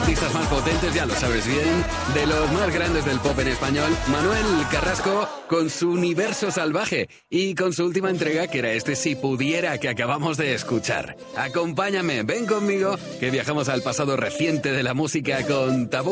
artistas más potentes, ya lo sabes bien, de los más grandes del pop en español, Manuel Carrasco con su Universo Salvaje y con su última entrega, que era este Si Pudiera, que acabamos de escuchar. Acompáñame, ven conmigo, que viajamos al pasado reciente de la música con Tabú.